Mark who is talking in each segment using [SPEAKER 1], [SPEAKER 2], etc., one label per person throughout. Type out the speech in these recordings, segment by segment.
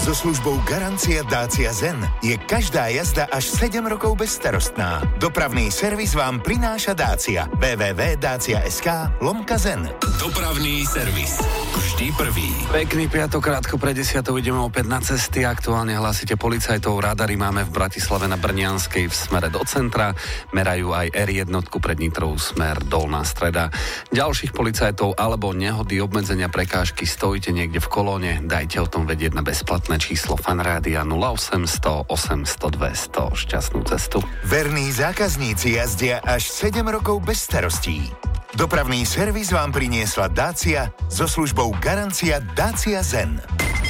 [SPEAKER 1] So službou Garancia Dacia Zen je každá jazda až 7 rokov bezstarostná. Dopravný servis vám prináša Dacia. www.dacia.sk/Zen.
[SPEAKER 2] Dopravný servis. Vždy prvý.
[SPEAKER 3] Pekný piatok, krátko pre 10. ideme opäť na cesty. Aktuálne hlásite policajtov. Radary máme v Bratislave na Brnianskej v smere do centra. Merajú aj R1 pred Nitrou smer Dolná Streda. Ďalších policajtov alebo nehody, obmedzenia, prekážky stojite niekde v kolóne. Dajte o tom vedieť na bezplatné číslo Fanrádia 0800 800 200. Šťastnú cestu.
[SPEAKER 1] Verní zákazníci jazdia až 7 rokov bez starostí. Dopravný servis vám priniesla Dacia so službou Garancia Dacia Zen.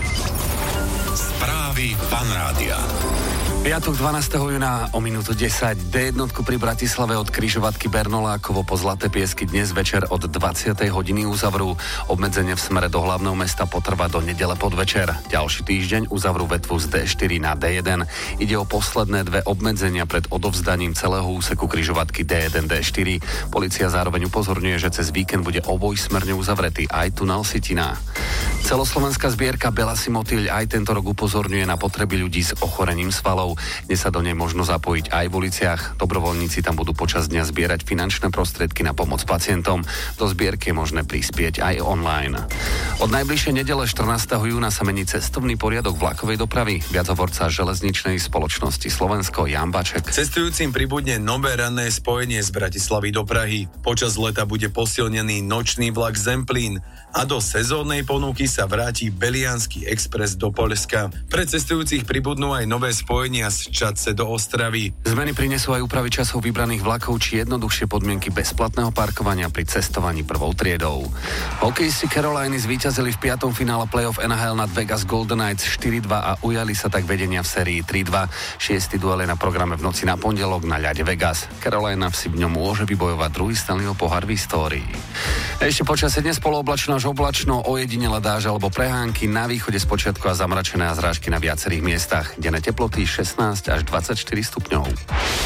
[SPEAKER 2] Správy Fanrádia.
[SPEAKER 3] Piatok 12. júna o minútu 10. D1 pri Bratislave od križovatky Bernolákovo po Zlaté Piesky dnes večer od 20. hodiny uzavrú. Obmedzenie v smere do hlavného mesta potrvá do nedele podvečer. Ďalší týždeň uzavrú vetvu z D4 na D1. Ide o posledné dve obmedzenia pred odovzdaním celého úseku križovatky D1, D4. Polícia zároveň upozorňuje, že cez víkend bude obojsmerne uzavretý aj tunel Sitina. Celoslovenská zbierka Belasy Motýľ aj tento rok upozorňuje na potreby ľudí s ochorením svalov. Dnes sa do nej možno zapojiť aj v uliciach. Dobrovoľníci tam budú počas dňa zbierať finančné prostriedky na pomoc pacientom. Do zbierky je možné prispieť aj online. Od najbližšej nedele 14. júna sa mení cestovný poriadok vlakovej dopravy. Viachovorca železničnej spoločnosti Slovensko Jan Baček.
[SPEAKER 4] Cestujúcim pribudne nové ranné spojenie z Bratislavy do Prahy. Počas leta bude posilnený nočný vlak Zemplín a do sezónnej ponuky sa vráti Beliansky Express do Poľska. Pre cestujúcich pribudnú aj nové spojenia z Čadce do Ostravy.
[SPEAKER 3] Zmeny prinesú aj úpravy časov vybraných vlakov či jednoduchšie podmienky bezplatného parkovania pri cestovaní prvou triedou. Hokejisti Caroliny zvíťazili v 5. finále playoff NHL nad Vegas Golden Knights 4-2 a ujali sa tak vedenia v sérii 3-2. 6. duel je na programe v noci na pondelok na ľade Vegas. Carolina si v ňom môže vybojovať druhý Stanleyho pohár v histórii. Ešte počasie dnes polooblačno až oblačno, ojedinele dáž alebo prehánky, na východe spočiatku a zamračené a zrážky na viacerých miestach. Denné teploty 16 až 24 stupňov.